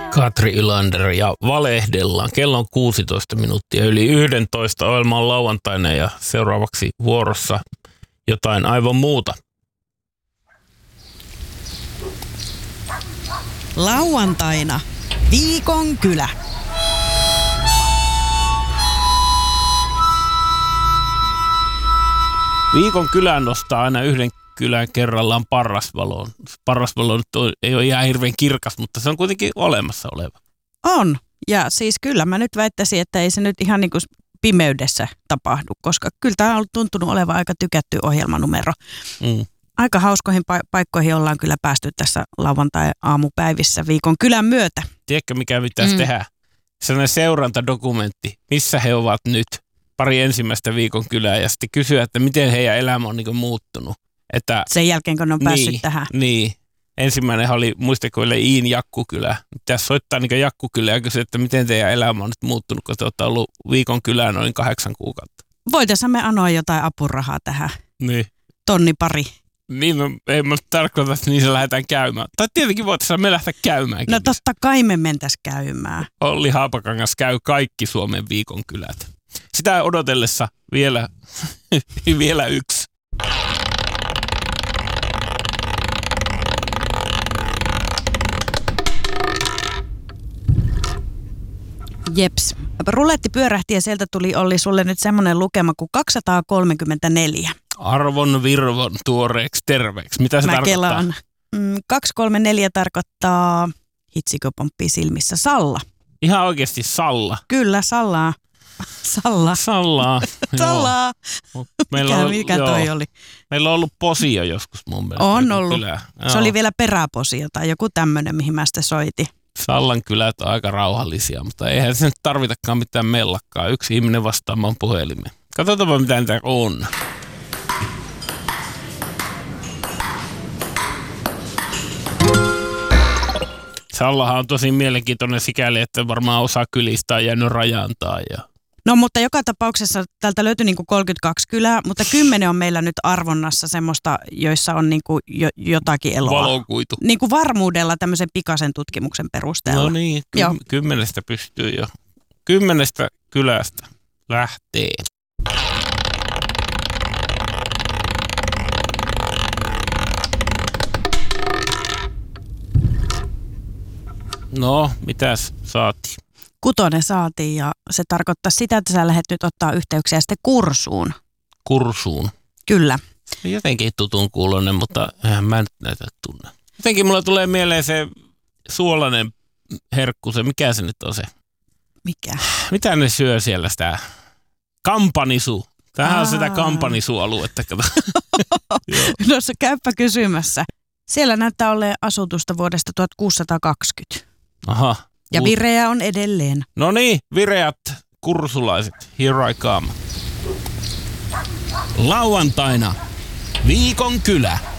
Katri Ylander ja valehdellaan. Kello on 16 minuuttia yli 11. Ohjelma on lauantaina ja seuraavaksi vuorossa jotain aivan muuta. Lauantaina Viikon kylä. Viikon kylä nostaa aina yhden kylän kerrallaan Parrasvaloon. Parrasvalo nyt ei ole ihan hirveän kirkas, mutta se on kuitenkin olemassa oleva. On. Ja siis kyllä mä nyt väittäisin, että ei se nyt ihan niin kuin pimeydessä tapahdu, koska kyllä tämä on tuntunut olevan aika tykätty ohjelmanumero. Aika hauskoihin paikkoihin ollaan kyllä päästy tässä lauantai-aamupäivissä Viikon kylän myötä. Tiedätkö, mikä pitäisi tehdä? Sellainen seurantadokumentti, missä he ovat nyt. Pari ensimmäistä Viikon kylää ja sitten kysyä, että miten heidän elämä on niin muuttunut. Että, sen jälkeen, kun ne on päässyt tähän. Niin. Ensimmäinen oli, muistako, Iin Jakkukylä. Tässä soittaa niin Jakkukylä ja kysyä, että miten teidän elämä on nyt muuttunut, kun te olette ollut Viikon kylään noin 8 kuukautta. Voitaisiin me anoa jotain apurahaa tähän. Niin. 1 000 000. Niin, no, ei mä tarkoita, että niin se lähdetään käymään. Tai tietenkin voitaisiin me lähteä käymäänkin. No totta kai me mentäisiin käymään. Olli Haapakangas käy kaikki Suomen Viikon kylät. Sitä odotellessa vielä yksi. Jeps. Ruletti pyörähti ja sieltä tuli Olli sulle nyt semmoinen lukema kuin 234. Arvon virvon tuoreeksi terveeksi. Mitä se tarkoittaa? Kelaan. 234 tarkoittaa, hitsikö pomppii silmissä, Salla. Ihan oikeasti Salla? Kyllä, Sallaa. Sallaa. Sallaa. Mikä toi oli? Meillä on ollut posio joskus mun mielestä. On ollut. Se oli vielä peräposio tai joku tämmöinen, mihin mä sitten soitin. Sallan kylät on aika rauhallisia, mutta eihän se nyt tarvitakaan mitään mellakkaa. Yksi ihminen vastaamaan puhelimeen. Katsotaanpa, mitä niitä on. Sallahan on tosi mielenkiintoinen sikäli, että varmaan osa kylistä on jäänyt rajantaan. No mutta joka tapauksessa täältä löytyi niin kuin 32 kylää, mutta 10 on meillä nyt arvonnassa semmoista, joissa on niin kuin jotakin eloa. Valokuitu. Niin kuin varmuudella tämmöisen pikaisen tutkimuksen perusteella. No niin, 10 pystyy jo. 10 kylästä lähtee. No, mitäs saatiin? 6 saatiin ja se tarkoittaa sitä, että sä lähdet nyt ottaa yhteyksiä sitten Kursuun. Kursuun? Kyllä. Jotenkin tutun kuulonen, mutta eihän mä nyt näitä tunne. Jotenkin mulla tulee mieleen se suolainen herkku, se mikä se nyt on se? Mikä? Mitä ne syö siellä sitä? Kampanisu. Tämähän on sitä kampanisualuetta. No se käypä kysymässä. Siellä näyttää olleen asutusta vuodesta 1620. Aha. Ja vireä on edelleen. No niin, vireät kursulaiset. Here I come. Lauantaina Viikon kylä.